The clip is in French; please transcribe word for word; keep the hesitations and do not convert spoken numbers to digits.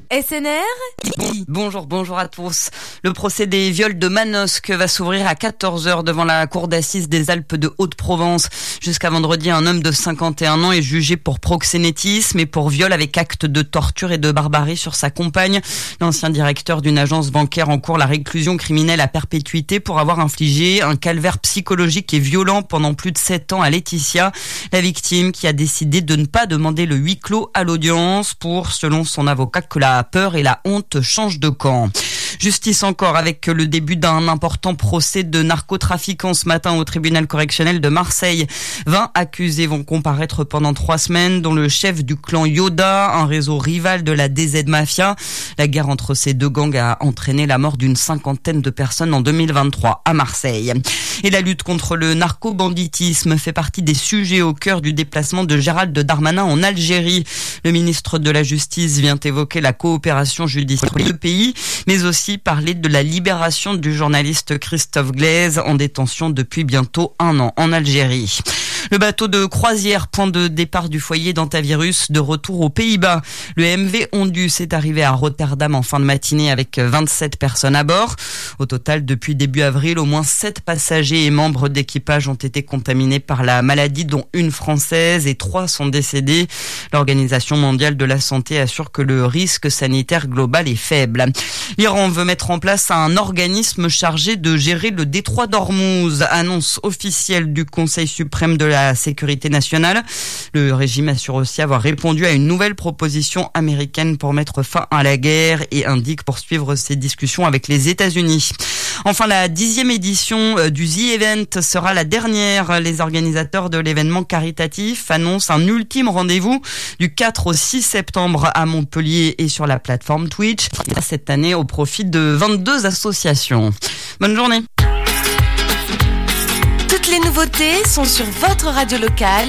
S N R ? Bonjour, bonjour à tous. Le procès des viols de Manosque va s'ouvrir à quatorze heures devant la cour d'assises des Alpes de Haute-Provence. Jusqu'à vendredi, un homme de cinquante et un ans est jugé pour proxénétisme et pour viol avec acte de torture et de barbarie sur sa compagne. L'ancien directeur d'une agence bancaire encourt la réclusion criminelle à perpétuité pour avoir infligé un calvaire psychologique et violent pendant plus de sept ans à Laetitia, la victime qui a décidé de ne pas demander le huis clos à l'audience pour, selon son avocat, que la peur et la honte changent de camp. Justice encore avec le début d'un important procès de narcotrafiquants ce matin au tribunal correctionnel de Marseille. vingt accusés vont comparaître pendant trois semaines, dont le chef du clan Yoda, un réseau rival de la D Z Mafia. La guerre entre ces deux gangs a entraîné la mort d'une cinquantaine de personnes en deux mille vingt-trois à Marseille. Et la lutte contre le narco-banditisme fait partie des sujets au cœur du déplacement de Gérald Darmanin en Algérie. Le ministre de la Justice vient évoquer la coopération judiciaire entre les deux pays, mais aussi parler de la libération du journaliste Christophe Glaise en détention depuis bientôt un an en Algérie. Le bateau de croisière, point de départ du foyer d'Antavirus, de retour aux Pays-Bas. Le M V Ondus est arrivé à Rotterdam en fin de matinée avec vingt-sept personnes à bord. Au total, depuis début avril, au moins sept passagers et membres d'équipage ont été contaminés par la maladie, dont une française, et trois sont décédés. L'Organisation mondiale de la santé assure que le risque sanitaire global est faible. L'Iran veut mettre en place un organisme chargé de gérer le détroit d'Ormuz, annonce officielle du Conseil suprême de la sécurité nationale. Le régime assure aussi avoir répondu à une nouvelle proposition américaine pour mettre fin à la guerre et indique poursuivre ses discussions avec les États-Unis. Enfin, la dixième édition du The Event sera la dernière. Les organisateurs de l'événement caritatif annoncent un ultime rendez-vous du quatre au six septembre à Montpellier et sur la plateforme Twitch. Cette année au profit de vingt-deux associations. Bonne journée. Toutes les nouveautés sont sur votre radio locale